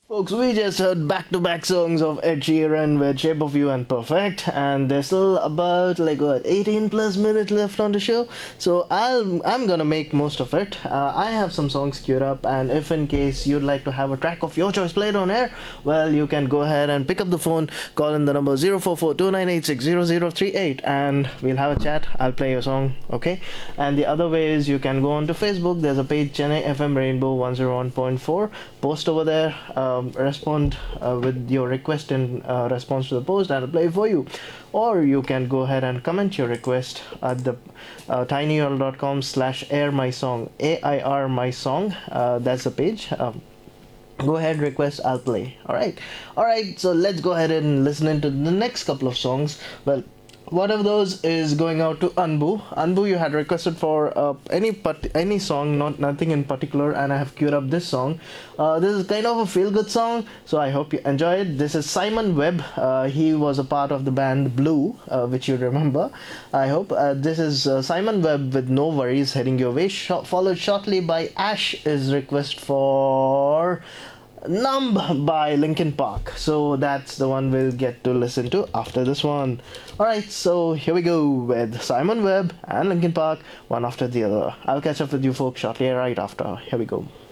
Folks, we just heard back-to-back songs of Ed Sheeran with Shape of You and Perfect, and there's still about like what 18 plus minutes left on the show. So I'm gonna make most of it. I have some songs queued up, and if in case you'd like to have a track of your choice played on air, well, you can go ahead and pick up the phone, call in the number 04429860038, and we'll have a chat. I'll play your song, okay? And the other way is you can go onto Facebook. There's a page Chennai FM Rainbow 101.4. Post over there. Respond with your request in response to the post, and I'll play for you. Or you can go ahead and comment your request at the tinyurl.com/air my song, AIR my song. That's the page. Go ahead, request, I'll play. All right, so let's go ahead and listen into the next couple of songs. Well, one of those is going out to Anbu. You had requested for any song, not nothing in particular, and I have queued up this song. This is kind of a feel good song, so I hope you enjoy it. This is Simon Webb. He was a part of the band Blue, which you remember. I hope this is Simon Webb with No Worries heading your way. Followed shortly by Ash's request for Numb by Linkin Park. So that's the one we'll get to listen to after this one. Alright, so here we go with Simon Webb and Linkin Park, one after the other. I'll catch up with you folks shortly right after. Here we go.